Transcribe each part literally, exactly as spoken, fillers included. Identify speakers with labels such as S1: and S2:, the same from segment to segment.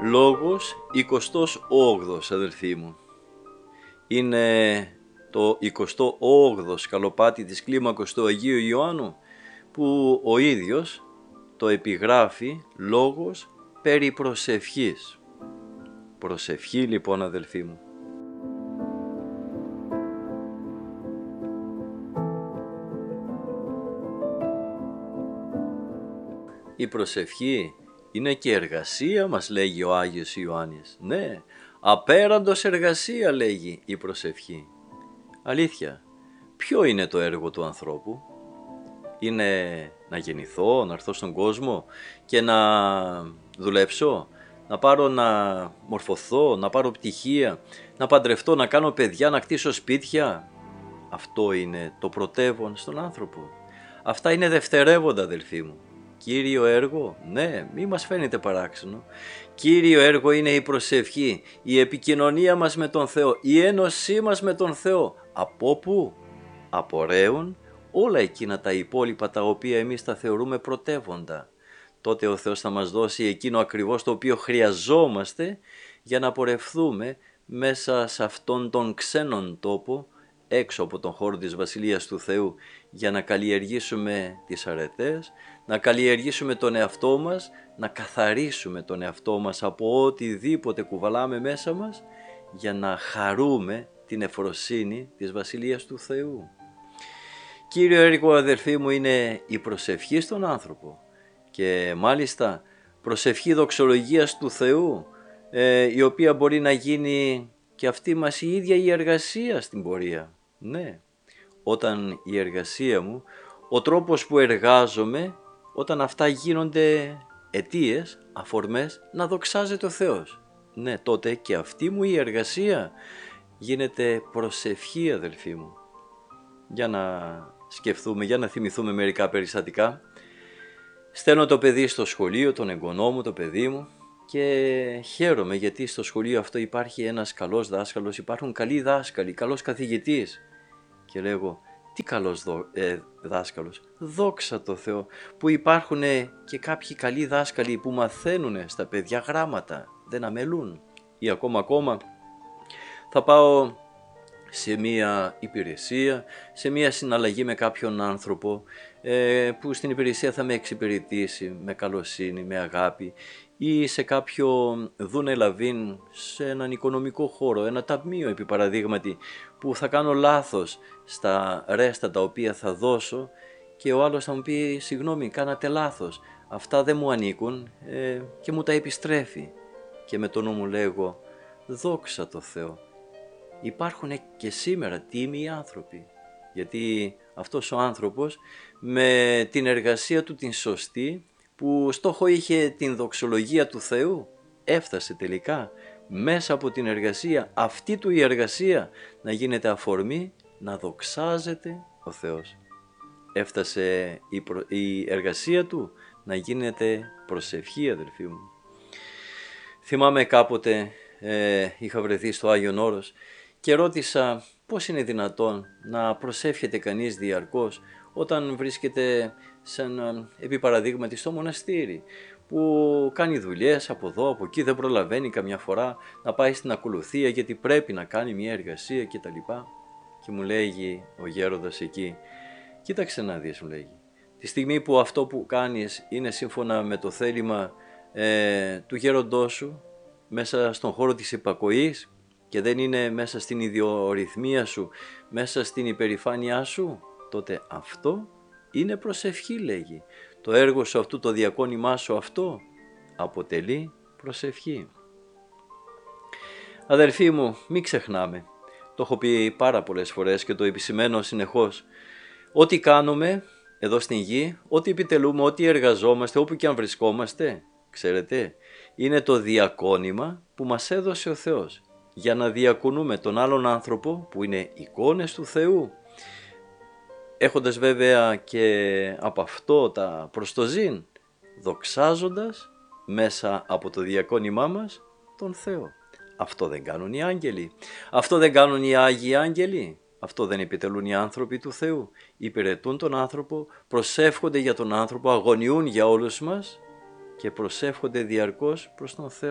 S1: Λόγος εικοστός όγδοος, αδελφοί μου. Είναι το εικοστό όγδοο σκαλοπάτι της κλίμακος του Αγίου Ιωάννου, που ο ίδιος το επιγράφει λόγος περί προσευχής. Προσευχή λοιπόν, αδελφοί μου. Η προσευχή είναι και εργασία, μας λέγει ο Άγιος Ιωάννης. Ναι, απέραντος εργασία λέγει η προσευχή. Αλήθεια, ποιο είναι το έργο του ανθρώπου? Είναι να γεννηθώ, να έρθω στον κόσμο και να δουλέψω, να πάρω να μορφωθώ, να πάρω πτυχία, να παντρευτώ, να κάνω παιδιά, να κτίσω σπίτια? Αυτό είναι το πρωτεύον στον άνθρωπο. Αυτά είναι δευτερεύοντα, αδελφοί μου. Κύριο έργο, ναι, μη μας φαίνεται παράξενο. Κύριο έργο είναι η προσευχή, η επικοινωνία μας με τον Θεό, η ένωσή μας με τον Θεό. Από πού? Απορρέουν όλα εκείνα τα υπόλοιπα τα οποία εμείς τα θεωρούμε πρωτεύοντα. Τότε ο Θεός θα μας δώσει εκείνο ακριβώς το οποίο χρειαζόμαστε για να πορευθούμε μέσα σε αυτόν τον ξένον τόπο, έξω από τον χώρο της Βασιλείας του Θεού, για να καλλιεργήσουμε τις αρετές, να καλλιεργήσουμε τον εαυτό μας, να καθαρίσουμε τον εαυτό μας από οτιδήποτε κουβαλάμε μέσα μας, για να χαρούμε την ευφροσύνη της Βασιλείας του Θεού. Κύριο έργο, αδελφοί μου, είναι η προσευχή στον άνθρωπο, και μάλιστα προσευχή δοξολογίας του Θεού, ε, η οποία μπορεί να γίνει και αυτή μας η ίδια η εργασία στην πορεία. Ναι, όταν η εργασία μου, ο τρόπος που εργάζομαι, όταν αυτά γίνονται αιτίες, αφορμές να δοξάζεται ο Θεός, ναι, τότε και αυτή μου η εργασία γίνεται προσευχή, αδελφοί μου. Για να σκεφτούμε, για να θυμηθούμε μερικά περιστατικά. Στέλνω το παιδί στο σχολείο, τον εγγονό μου, το παιδί μου, και χαίρομαι γιατί στο σχολείο αυτό υπάρχει ένας καλός δάσκαλος, υπάρχουν καλοί δάσκαλοι, καλός καθηγητής. Και λέγω, τι καλός δο, ε, δάσκαλος, δόξα τω Θεώ, που υπάρχουν και κάποιοι καλοί δάσκαλοι που μαθαίνουν στα παιδιά γράμματα, δεν αμελούν. Ή ακόμα ακόμα θα πάω σε μία υπηρεσία, σε μία συναλλαγή με κάποιον άνθρωπο ε, που στην υπηρεσία θα με εξυπηρετήσει με καλοσύνη, με αγάπη, ή σε κάποιο δούνε λαβίν, σε έναν οικονομικό χώρο, ένα ταμείο επί παραδείγματι, που θα κάνω λάθος στα ρέστα τα οποία θα δώσω και ο άλλος θα μου πει συγγνώμη, κάνατε λάθος, αυτά δεν μου ανήκουν, ε, και μου τα επιστρέφει, και με το νου μου λέγω, δόξα τω Θεώ. Υπάρχουν και σήμερα τίμιοι άνθρωποι, γιατί αυτός ο άνθρωπος με την εργασία του την σωστή, που στόχο είχε την δοξολογία του Θεού, έφτασε τελικά μέσα από την εργασία, αυτή του η εργασία, να γίνεται αφορμή να δοξάζεται ο Θεός. Έφτασε η, προ... η εργασία του να γίνεται προσευχή, αδελφοί μου. Θυμάμαι κάποτε ε, είχα βρεθεί στο Άγιον Όρος και ρώτησα πώς είναι δυνατόν να προσεύχεται κανείς διαρκώς όταν βρίσκεται σαν επί παραδείγματι στο μοναστήρι, που κάνει δουλειές από εδώ, από εκεί, δεν προλαβαίνει καμιά φορά να πάει στην ακολουθία γιατί πρέπει να κάνει μια εργασία κτλ. Και μου λέγει ο γέροντας εκεί, κοίταξε να δεις, μου λέγει, τη στιγμή που αυτό που κάνεις είναι σύμφωνα με το θέλημα ε, του γέροντός σου, μέσα στον χώρο της υπακοής, και δεν είναι μέσα στην ιδιορυθμία σου, μέσα στην υπερηφάνειά σου, τότε αυτό είναι προσευχή, λέγει. Το έργο σου αυτού, το διακόνημά σου αυτό, αποτελεί προσευχή. Αδερφοί μου, μην ξεχνάμε, το έχω πει πάρα πολλές φορές και το επισημαίνω συνεχώς, ό,τι κάνουμε εδώ στην γη, ό,τι επιτελούμε, ό,τι εργαζόμαστε, όπου και αν βρισκόμαστε, ξέρετε, είναι το διακόνημα που μας έδωσε ο Θεός, για να διακονούμε τον άλλον άνθρωπο που είναι εικόνες του Θεού, έχοντας βέβαια και από αυτό τα προστοζήν, δοξάζοντας μέσα από το διακόνημά μας τον Θεό. Αυτό δεν κάνουν οι άγγελοι, αυτό δεν κάνουν οι Άγιοι Άγγελοι, αυτό δεν επιτελούν οι άνθρωποι του Θεού. Υπηρετούν τον άνθρωπο, προσεύχονται για τον άνθρωπο, αγωνιούν για όλους μας και προσεύχονται διαρκώς προς τον Θεό.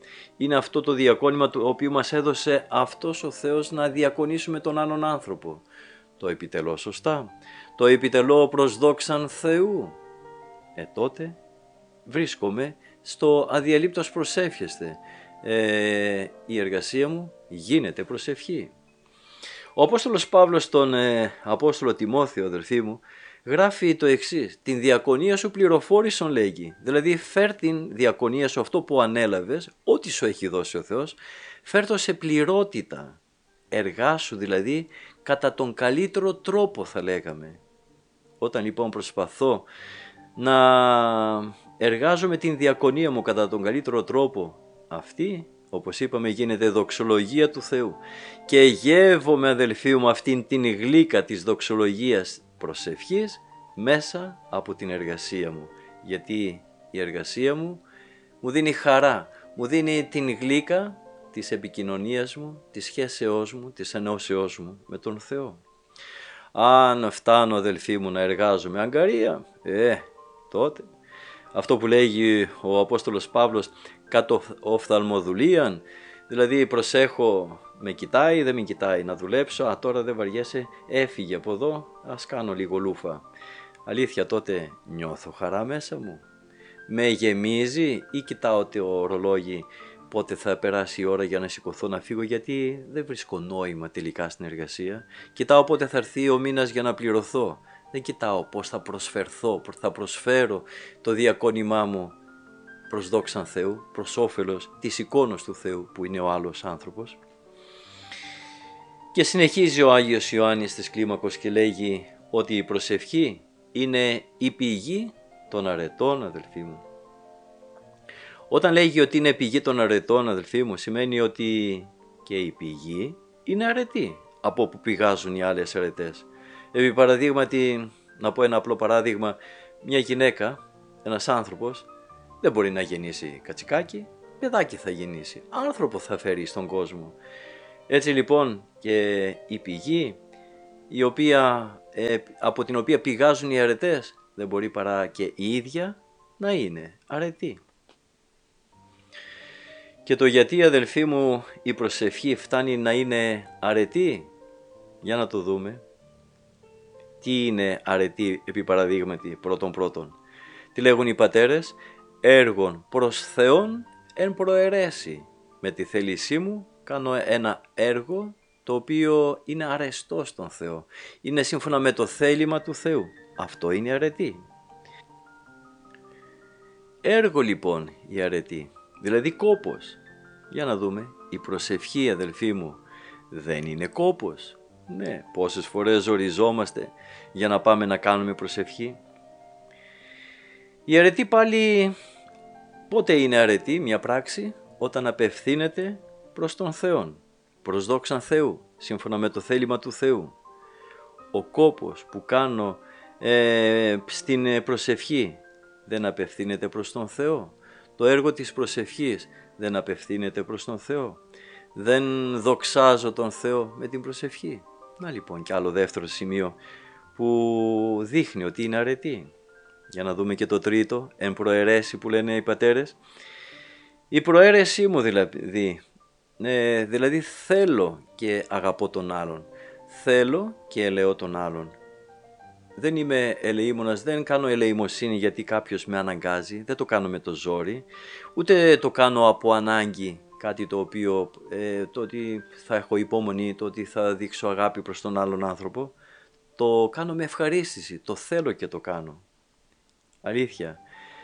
S1: Είναι αυτό το διακόνημα το οποίο μας έδωσε αυτός ο Θεός να διακονήσουμε τον άλλον άνθρωπο. Το επιτελώ σωστά, το επιτελώ προς δόξαν Θεού. Ε τότε βρίσκομαι στο αδιαλείπτος προσεύχεστε. Ε, η εργασία μου γίνεται προσευχή. Ο Απόστολος Παύλος στον ε, Απόστολο Τιμόθεο, αδελφοί μου, γράφει το εξής: την διακονία σου πληροφόρησον, λέγει. Δηλαδή φέρ την διακονία σου, αυτό που ανέλαβες, ό,τι σου έχει δώσει ο Θεός, φέρ το σε πληρότητα. Εργάσου δηλαδή κατά τον καλύτερο τρόπο, θα λέγαμε. Όταν λοιπόν προσπαθώ να εργάζομαι την διακονία μου κατά τον καλύτερο τρόπο, αυτή, όπως είπαμε, γίνεται δοξολογία του Θεού. Και γεύομαι, αδελφοί μου, αυτήν την γλύκα της δοξολογίας προσευχής μέσα από την εργασία μου. Γιατί η εργασία μου μου δίνει χαρά, μου δίνει την γλύκα της επικοινωνίας μου, της σχέσεώς μου, της ενώσεώς μου με τον Θεό. Αν φτάνω, αδελφοί μου, να εργάζομαι αγκαρία, ε, τότε αυτό που λέγει ο Απόστολος Παύλος, κάτω οφθαλμοδουλίαν, δηλαδή προσέχω, με κοιτάει, δεν με κοιτάει, να δουλέψω, α τώρα δεν βαριέσαι, έφυγε από εδώ, ας κάνω λίγο λούφα. Αλήθεια, τότε νιώθω χαρά μέσα μου, με γεμίζει, ή κοιτάω το ρολόγι πότε θα περάσει η ώρα για να σηκωθώ να φύγω, γιατί δεν βρίσκω νόημα τελικά στην εργασία. Κοιτάω πότε θα έρθει ο μήνας για να πληρωθώ. Δεν κοιτάω πώς θα προσφερθώ, πώς θα προσφέρω το διακόνημά μου προς δόξαν Θεού, προς όφελος της εικόνος του Θεού που είναι ο άλλος άνθρωπος. Και συνεχίζει ο Άγιος Ιωάννης της Κλίμακος και λέγει ότι η προσευχή είναι η πηγή των αρετών, αδελφοί μου. Όταν λέγει ότι είναι πηγή των αρετών, αδελφοί μου, σημαίνει ότι και η πηγή είναι αρετή από όπου πηγάζουν οι άλλες αρετές. Επί παραδείγματι, να πω ένα απλό παράδειγμα, μια γυναίκα, ένας άνθρωπος, δεν μπορεί να γεννήσει κατσικάκι, παιδάκι θα γεννήσει, άνθρωπο θα φέρει στον κόσμο. Έτσι λοιπόν και η πηγή, η οποία, ε, από την οποία πηγάζουν οι αρετές, δεν μπορεί παρά και η ίδια να είναι αρετή. Και το γιατί, αδελφοί μου, η προσευχή φτάνει να είναι αρετή, για να το δούμε. Τι είναι αρετή, επί παραδείγματι, πρώτον πρώτον. Τι λέγουν οι πατέρες? Έργον προς Θεόν εν προαιρέσει. Με τη θέλησή μου κάνω ένα έργο το οποίο είναι αρεστό στον Θεό. Είναι σύμφωνα με το θέλημα του Θεού. Αυτό είναι αρετή. Έργο λοιπόν η αρετή, δηλαδή κόπος. Για να δούμε, η προσευχή, αδελφοί μου, δεν είναι κόπος. Ναι, πόσες φορές ζοριζόμαστε για να πάμε να κάνουμε προσευχή. Η αρετή πάλι, πότε είναι αρετή μια πράξη? Όταν απευθύνεται προς τον Θεό, προς δόξαν Θεού, σύμφωνα με το θέλημα του Θεού. Ο κόπος που κάνω ε, στην προσευχή δεν απευθύνεται προς τον Θεό. Το έργο της προσευχής δεν απευθύνεται προς τον Θεό. Δεν δοξάζω τον Θεό με την προσευχή. Να λοιπόν κι άλλο δεύτερο σημείο που δείχνει ότι είναι αρετή. Για να δούμε και το τρίτο, εν προαιρέσει που λένε οι πατέρες. Η προαίρεσή μου δηλαδή, ε, δηλαδή θέλω και αγαπώ τον άλλον. Θέλω και ελεώ τον άλλον. Δεν είμαι ελεήμονας, δεν κάνω ελεημοσύνη γιατί κάποιος με αναγκάζει, δεν το κάνω με το ζόρι, ούτε το κάνω από ανάγκη, κάτι το οποίο, ε, το ότι θα έχω υπόμονη, το ότι θα δείξω αγάπη προς τον άλλον άνθρωπο, το κάνω με ευχαρίστηση, το θέλω και το κάνω. Αλήθεια.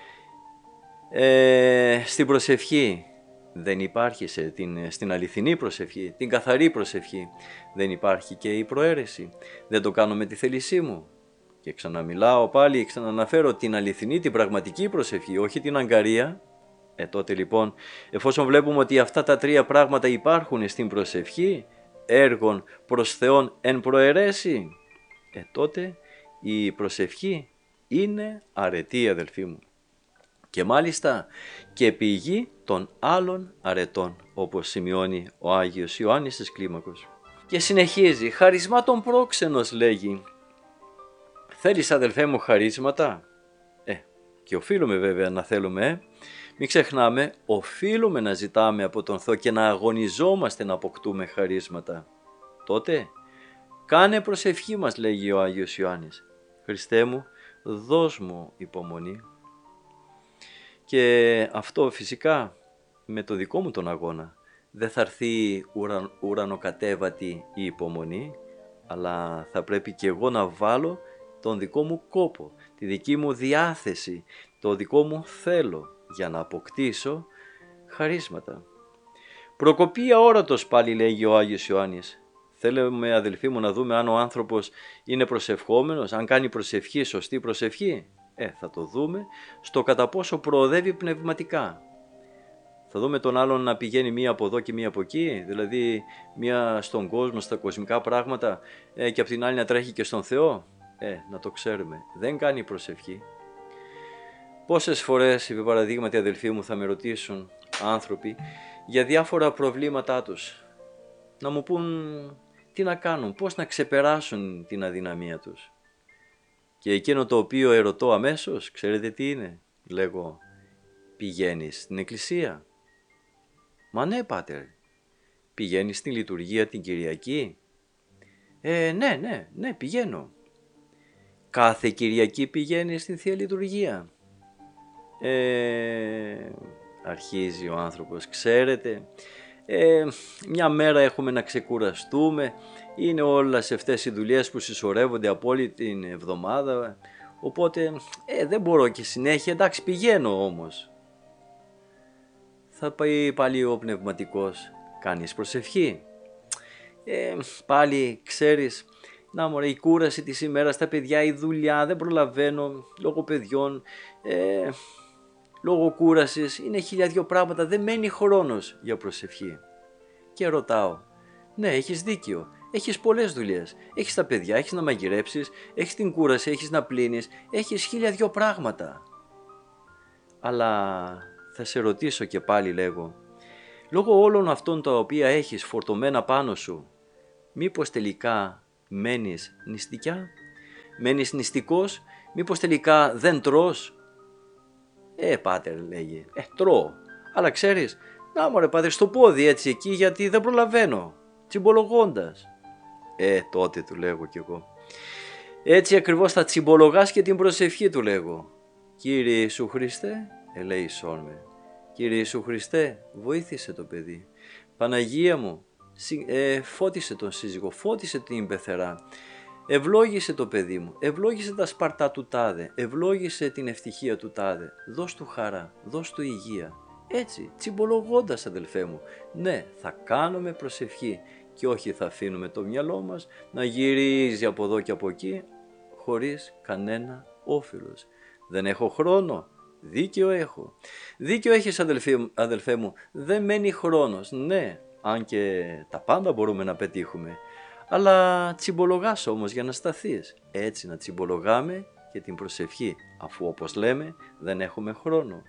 S1: Ε, στην προσευχή δεν υπάρχει, σε την, στην αληθινή προσευχή, την καθαρή προσευχή, δεν υπάρχει και η προαίρεση. Δεν το κάνω με τη θέλησή μου. Και ξαναμιλάω πάλι, ξαναναφέρω την αληθινή, την πραγματική προσευχή, όχι την αγκαρία. Ε, τότε λοιπόν, εφόσον βλέπουμε ότι αυτά τα τρία πράγματα υπάρχουν στην προσευχή, έργων προς Θεόν εν προαιρέσει, ε, τότε η προσευχή είναι αρετή, αδελφοί μου. Και μάλιστα και πηγή των άλλων αρετών, όπως σημειώνει ο Άγιος Ιωάννης της Κλίμακος. Και συνεχίζει, χαρισμάτων πρόξενος λέγει. Θέλεις, αδελφέ μου, χαρίσματα? Ε, και οφείλουμε βέβαια να θέλουμε, ε. Μην ξεχνάμε, οφείλουμε να ζητάμε από τον Θεό και να αγωνιζόμαστε να αποκτούμε χαρίσματα. Τότε, κάνε προσευχή μας, λέγει ο Άγιος Ιωάννης. Χριστέ μου, δώσ' μου υπομονή. Και αυτό φυσικά με το δικό μου τον αγώνα. Δεν θα έρθει ουραν, ουρανοκατέβατη η υπομονή, αλλά θα πρέπει και εγώ να βάλω τον δικό μου κόπο, τη δική μου διάθεση, το δικό μου θέλω για να αποκτήσω χαρίσματα. Προκοπή αόρατος πάλι, λέγει ο Άγιος Ιωάννης. Θέλουμε, αδελφοί μου, να δούμε αν ο άνθρωπος είναι προσευχόμενος, αν κάνει προσευχή, σωστή προσευχή. Ε, θα το δούμε στο κατά πόσο προοδεύει πνευματικά. Θα δούμε τον άλλον να πηγαίνει μία από εδώ και μία από εκεί, δηλαδή μία στον κόσμο, στα κοσμικά πράγματα ε, και από την άλλη να τρέχει και στον Θεό. Ε, να το ξέρουμε, δεν κάνει προσευχή. Πόσες φορές, επί παραδείγματι, αδελφοί μου, θα με ρωτήσουν άνθρωποι για διάφορα προβλήματά τους, να μου πούν τι να κάνουν, πώς να ξεπεράσουν την αδυναμία τους. Και εκείνο το οποίο ερωτώ αμέσως, ξέρετε τι είναι? Λέγω, πηγαίνεις στην εκκλησία? Μα ναι, πάτερ. Πηγαίνεις στην λειτουργία την Κυριακή? Ε, ναι, ναι, ναι, πηγαίνω. Κάθε Κυριακή πηγαίνεις στην Θεία Λειτουργία? Ε, αρχίζει ο άνθρωπος, ξέρετε, ε, μια μέρα έχουμε να ξεκουραστούμε, είναι όλες αυτές οι δουλειές που συσσωρεύονται από όλη την εβδομάδα, οπότε ε, δεν μπορώ και συνέχεια, εντάξει πηγαίνω όμως. Θα πάει πάλι ο πνευματικός, κάνεις προσευχή? Ε, πάλι ξέρεις, να μωρέ, η κούραση της ημέρας, τα παιδιά, η δουλειά, δεν προλαβαίνω λόγω παιδιών, ε, λόγω κούρασης, είναι χίλια δυο πράγματα, δεν μένει χρόνος για προσευχή. Και ρωτάω, ναι, έχεις δίκιο, έχεις πολλές δουλειές, έχεις τα παιδιά, έχεις να μαγειρέψεις, έχεις την κούραση, έχεις να πλύνεις, έχεις χίλια δυο πράγματα. Αλλά θα σε ρωτήσω και πάλι, λέγω, λόγω όλων αυτών τα οποία έχεις φορτωμένα πάνω σου, μήπως τελικά μένεις νηστικιά, μένεις νηστικός, μήπως τελικά δεν τρως? Ε, πάτερ, λέγει, ε, τρώω, αλλά ξέρεις, να μωρέ πάτερ, στο πόδι έτσι εκεί, γιατί δεν προλαβαίνω, τσιμπολογώντας. Ε, τότε του λέγω κι εγώ, έτσι ακριβώς θα τσιμπολογάς και την προσευχή, του λέγω. Κύριε Ιησού Χριστέ, ελέησόν με. Κύριε Ιησού Χριστέ, βοήθησε το παιδί. Παναγία μου, ε, φώτισε τον σύζυγο, φώτισε την πεθερά. Ευλόγησε το παιδί μου, ευλόγησε τα σπαρτά του τάδε, ευλόγησε την ευτυχία του τάδε, δώσ' του χαρά, δώσ' του υγεία. Έτσι, τσιμπολογώντας, αδελφέ μου, ναι, θα κάνουμε προσευχή και όχι θα αφήνουμε το μυαλό μας να γυρίζει από εδώ και από εκεί χωρίς κανένα όφελος. Δεν έχω χρόνο, δίκαιο έχω. Δίκαιο έχεις, αδελφέ, αδελφέ μου, δεν μένει χρόνος, ναι, αν και τα πάντα μπορούμε να πετύχουμε. Αλλά τσιμπολογάς όμως για να σταθείς. Έτσι να τσιμπολογάμε και την προσευχή, αφού όπως λέμε δεν έχουμε χρόνο.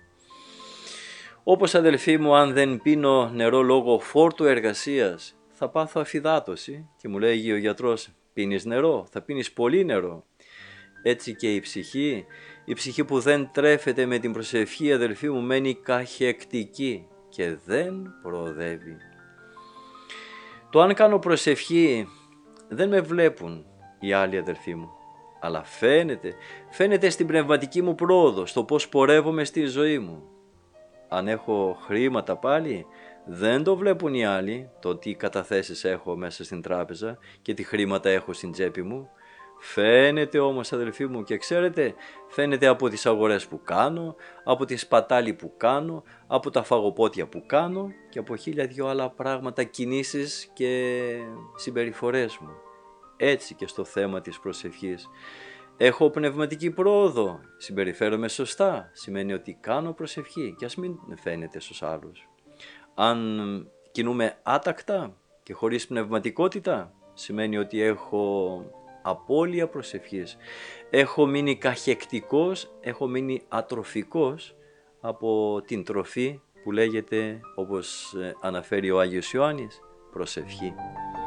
S1: Όπως, αδελφοί μου, αν δεν πίνω νερό λόγω φόρτου εργασίας, θα πάθω αφυδάτωση και μου λέγει ο γιατρός, πίνεις νερό, θα πίνεις πολύ νερό. Έτσι και η ψυχή, η ψυχή που δεν τρέφεται με την προσευχή, αδελφοί μου, μένει καχεκτική και δεν προοδεύει. Το αν κάνω προσευχή δεν με βλέπουν οι άλλοι, αδελφοί μου, αλλά φαίνεται, φαίνεται στην πνευματική μου πρόοδο, στο πώς πορεύομαι στη ζωή μου. Αν έχω χρήματα πάλι, δεν το βλέπουν οι άλλοι, το τι καταθέσεις έχω μέσα στην τράπεζα και τι χρήματα έχω στην τσέπη μου. Φαίνεται όμως, αδελφοί μου, και ξέρετε, φαίνεται από τις αγορές που κάνω, από τη σπατάλη που κάνω, από τα φαγοπότια που κάνω και από χίλια δυο άλλα πράγματα, κινήσεις και συμπεριφορές μου. Έτσι και στο θέμα της προσευχής. Έχω πνευματική πρόοδο, συμπεριφέρομαι σωστά, σημαίνει ότι κάνω προσευχή και ας μην φαίνεται στους άλλους. Αν κινούμε άτακτα και χωρίς πνευματικότητα, σημαίνει ότι έχω απώλεια προσευχής. Έχω μείνει καχεκτικός, έχω μείνει ατροφικός από την τροφή που λέγεται, όπως αναφέρει ο Άγιος Ιωάννης, προσευχή.